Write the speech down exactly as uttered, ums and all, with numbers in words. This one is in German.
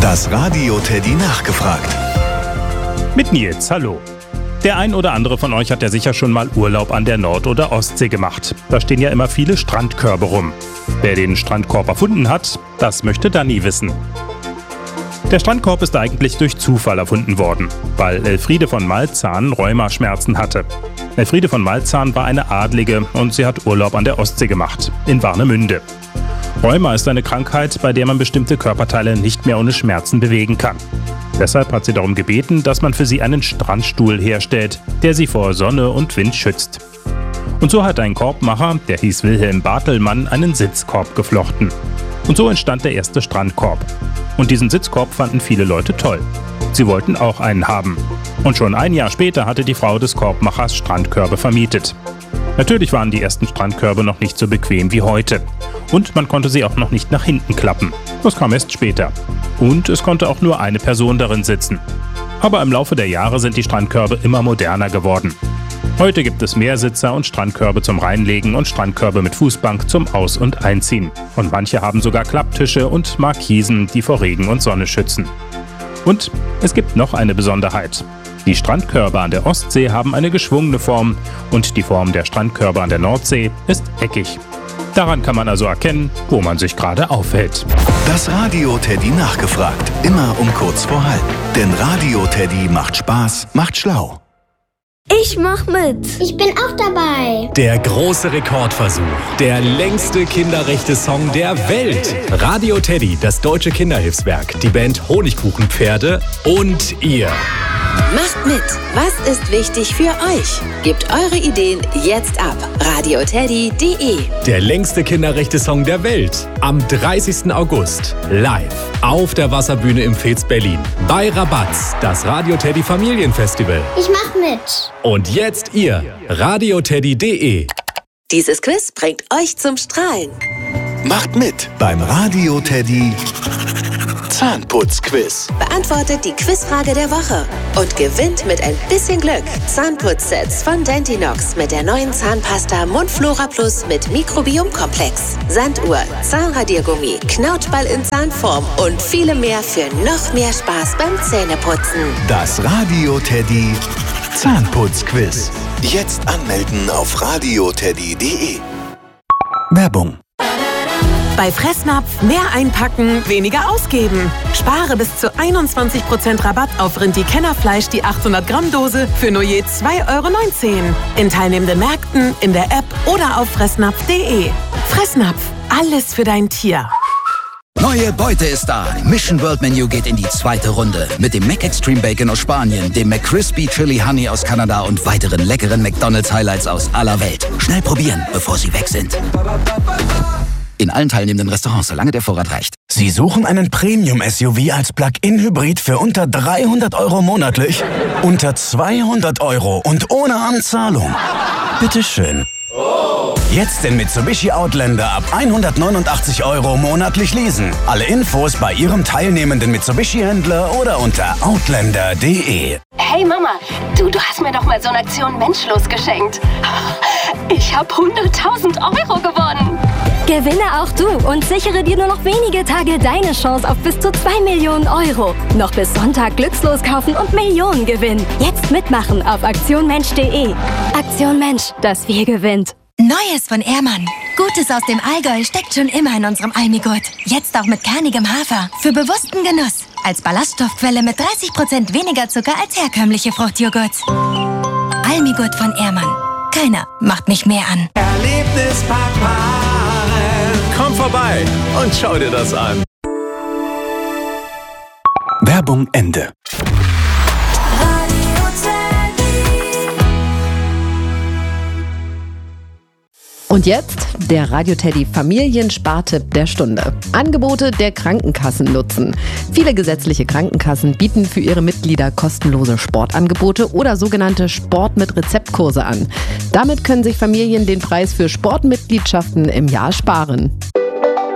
Das Radio Teddy nachgefragt. Mit Nils, hallo. Der ein oder andere von euch hat ja sicher schon mal Urlaub an der Nord- oder Ostsee gemacht. Da stehen ja immer viele Strandkörbe rum. Wer den Strandkorb erfunden hat, das möchte Dani wissen. Der Strandkorb ist eigentlich durch Zufall erfunden worden, weil Elfriede von Malzahn Rheumaschmerzen hatte. Elfriede von Malzahn war eine Adlige und sie hat Urlaub an der Ostsee gemacht, in Warnemünde. Rheuma ist eine Krankheit, bei der man bestimmte Körperteile nicht mehr ohne Schmerzen bewegen kann. Deshalb hat sie darum gebeten, dass man für sie einen Strandstuhl herstellt, der sie vor Sonne und Wind schützt. Und so hat ein Korbmacher, der hieß Wilhelm Bartelmann, einen Sitzkorb geflochten. Und so entstand der erste Strandkorb. Und diesen Sitzkorb fanden viele Leute toll. Sie wollten auch einen haben. Und schon ein Jahr später hatte die Frau des Korbmachers Strandkörbe vermietet. Natürlich waren die ersten Strandkörbe noch nicht so bequem wie heute. Und man konnte sie auch noch nicht nach hinten klappen. Das kam erst später. Und es konnte auch nur eine Person darin sitzen. Aber im Laufe der Jahre sind die Strandkörbe immer moderner geworden. Heute gibt es Mehrsitzer und Strandkörbe zum Reinlegen und Strandkörbe mit Fußbank zum Aus- und Einziehen. Und manche haben sogar Klapptische und Markisen, die vor Regen und Sonne schützen. Und es gibt noch eine Besonderheit. Die Strandkörbe an der Ostsee haben eine geschwungene Form und die Form der Strandkörbe an der Nordsee ist eckig. Daran kann man also erkennen, wo man sich gerade aufhält. Das Radio Teddy nachgefragt. Immer um kurz vor halb. Denn Radio Teddy macht Spaß, macht schlau. Ich mach mit. Ich bin auch dabei. Der große Rekordversuch. Der längste Kinderrechte-Song der Welt. Radio Teddy, das deutsche Kinderhilfswerk, die Band Honigkuchenpferde und ihr. Macht mit. Was ist wichtig für euch? Gebt eure Ideen jetzt ab. radio teddy punkt de. Der längste Kinderrechte-Song der Welt. Am dreißigsten August. Live. Auf der Wasserbühne im Fez Berlin. Bei Rabatz. Das Radio Teddy Familienfestival. Ich mach mit. Und jetzt ihr. radio teddy punkt de. Dieses Quiz bringt euch zum Strahlen. Macht mit beim Radio Teddy Zahnputzquiz. Beantwortet die Quizfrage der Woche und gewinnt mit ein bisschen Glück Zahnputzsets von Dentinox mit der neuen Zahnpasta Mundflora Plus mit Mikrobiomkomplex, Sanduhr, Zahnradiergummi, Knautschball in Zahnform und viele mehr für noch mehr Spaß beim Zähneputzen. Das Radio Teddy Zahnputzquiz. Jetzt anmelden auf radio teddy punkt de. Werbung. Bei Fressnapf mehr einpacken, weniger ausgeben. Spare bis zu einundzwanzig Prozent Rabatt auf Rindi-Kennerfleisch die achthundert Gramm Dose für nur je zwei Euro neunzehn. In teilnehmenden Märkten, in der App oder auf fressnapf punkt de. Fressnapf, alles für dein Tier. Neue Beute ist da. Mission World Menu geht in die zweite Runde. Mit dem Mac Extreme Bacon aus Spanien, dem McCrispy Chili Honey aus Kanada und weiteren leckeren McDonald's Highlights aus aller Welt. Schnell probieren, bevor sie weg sind. In allen teilnehmenden Restaurants, solange der Vorrat reicht. Sie suchen einen Premium-S U V als Plug-in-Hybrid für unter dreihundert Euro monatlich? Unter zweihundert Euro und ohne Anzahlung? Bitteschön. Jetzt den Mitsubishi Outlander ab hundertneunundachtzig Euro monatlich leasen. Alle Infos bei Ihrem teilnehmenden Mitsubishi-Händler oder unter outlander punkt de. Hey Mama, du, du hast mir doch mal so eine Aktion Menschlos geschenkt. Ich habe hunderttausend Euro gewonnen. Gewinne auch du und sichere dir nur noch wenige Tage deine Chance auf bis zu zwei Millionen Euro. Noch bis Sonntag glückslos kaufen und Millionen gewinnen. Jetzt mitmachen auf aktion mensch punkt de. Aktion Mensch, das Wir gewinnt. Neues von Ehrmann. Gutes aus dem Allgäu steckt schon immer in unserem Almigurt. Jetzt auch mit kernigem Hafer. Für bewussten Genuss. Als Ballaststoffquelle mit dreißig Prozent weniger Zucker als herkömmliche Fruchtjoghurts. Almigurt von Ehrmann. Keiner macht mich mehr an. Erlebnispark Maren. Komm vorbei und schau dir das an. Werbung Ende. Und jetzt der Radio Teddy Familienspartipp der Stunde. Angebote der Krankenkassen nutzen. Viele gesetzliche Krankenkassen bieten für ihre Mitglieder kostenlose Sportangebote oder sogenannte Sport mit Rezeptkurse an. Damit können sich Familien den Preis für Sportmitgliedschaften im Jahr sparen.